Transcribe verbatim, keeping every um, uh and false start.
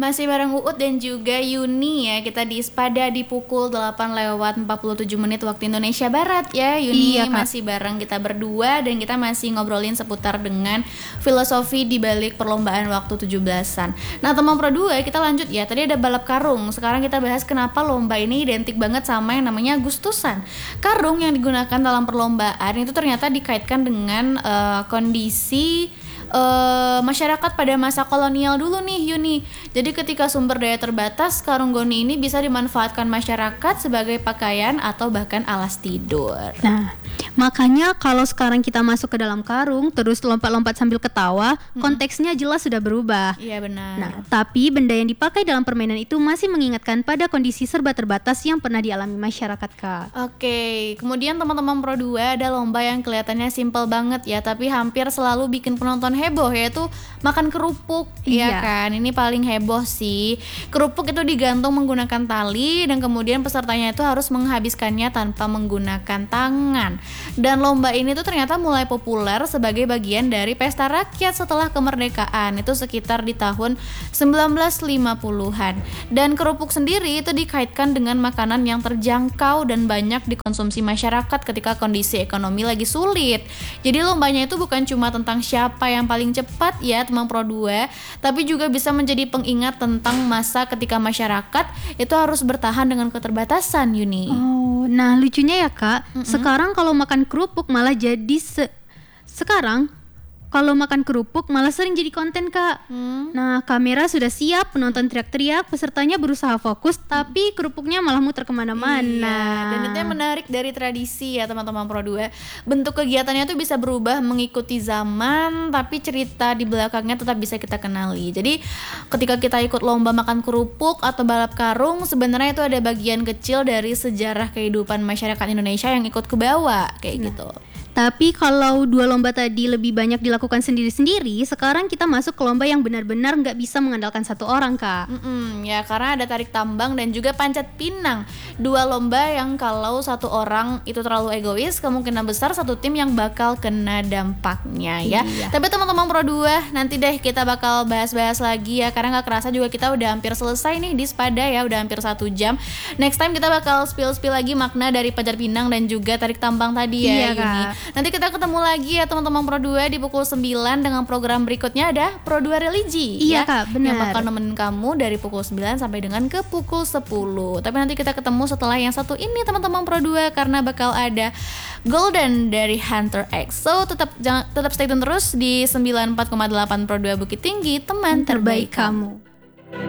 Masih bareng Uut dan juga Yuni ya. Kita di Ispada di pukul delapan lewat empat puluh tujuh menit waktu Indonesia Barat ya. Yuni Iya, Kak. masih bareng kita berdua dan kita masih ngobrolin seputar dengan filosofi di balik perlombaan waktu tujuh belasan. Nah, teman Pro dua kita lanjut ya. Tadi ada balap karung. Sekarang kita bahas kenapa lomba ini identik banget sama yang namanya Agustusan. Karung yang digunakan dalam perlombaan itu ternyata dikaitkan dengan uh, kondisi Uh, masyarakat pada masa kolonial dulu nih Yuni. Jadi ketika sumber daya terbatas, karung goni ini bisa dimanfaatkan masyarakat sebagai pakaian atau bahkan alas tidur. Nah, makanya kalau sekarang kita masuk ke dalam karung terus lompat-lompat sambil ketawa, hmm. konteksnya jelas sudah berubah. Iya benar. Nah, tapi benda yang dipakai dalam permainan itu masih mengingatkan pada kondisi serba terbatas yang pernah dialami masyarakat, Kak. Oke, kemudian teman-teman Pro dua ada lomba yang kelihatannya simpel banget ya, tapi hampir selalu bikin penonton heboh, yaitu makan kerupuk. Iya kan, ini paling heboh sih. Kerupuk itu digantung menggunakan tali dan kemudian pesertanya itu harus menghabiskannya tanpa menggunakan tangan. Dan lomba ini tuh ternyata mulai populer sebagai bagian dari pesta rakyat setelah kemerdekaan, itu sekitar di tahun sembilan belas lima puluhan. Dan kerupuk sendiri itu dikaitkan dengan makanan yang terjangkau dan banyak dikonsumsi masyarakat ketika kondisi ekonomi lagi sulit. Jadi lombanya itu bukan cuma tentang siapa yang paling cepat ya teman Pro dua, tapi juga bisa menjadi pengingat tentang masa ketika masyarakat itu harus bertahan dengan keterbatasan, Yuni. Oh, nah lucunya ya Kak, mm-hmm. sekarang kalau makan kerupuk malah jadi se- sekarang kalau makan kerupuk malah sering jadi konten, Kak. Hmm. Nah, kamera sudah siap, penonton teriak-teriak, pesertanya berusaha fokus, tapi kerupuknya malah muter kemana-mana. Iya, dan itu yang menarik dari tradisi ya teman-teman Pro dua. Bentuk kegiatannya tuh bisa berubah mengikuti zaman, tapi cerita di belakangnya tetap bisa kita kenali. Jadi ketika kita ikut lomba makan kerupuk atau balap karung, sebenarnya itu ada bagian kecil dari sejarah kehidupan masyarakat Indonesia yang ikut ke bawah, kayak nah. gitu. Tapi kalau dua lomba tadi lebih banyak dilakukan sendiri-sendiri, sekarang kita masuk ke lomba yang benar-benar nggak bisa mengandalkan satu orang, Kak. Mm-mm, ya karena ada tarik tambang dan juga panjat pinang. Dua lomba yang kalau satu orang itu terlalu egois, kemungkinan besar satu tim yang bakal kena dampaknya ya. Iya. Tapi teman-teman Pro dua, nanti deh kita bakal bahas-bahas lagi ya, karena nggak kerasa juga kita udah hampir selesai nih di Ispada ya, udah hampir satu jam. Next time kita bakal spill-spill lagi makna dari panjat pinang dan juga tarik tambang tadi ya, iya, Yuni. Kak. Nanti kita ketemu lagi ya teman-teman Pro dua di pukul sembilan dengan program berikutnya ada Pro dua Religi. Iya ya, Kak, benar. Yang bakal nemenin kamu dari pukul sembilan sampai dengan ke pukul sepuluh. Tapi nanti kita ketemu setelah yang satu ini teman-teman Pro dua, karena bakal ada Golden dari Hunter X. So tetap jangan tetap stay tune terus di sembilan puluh empat koma delapan Pro dua Bukit Tinggi, teman terbaik, terbaik kamu.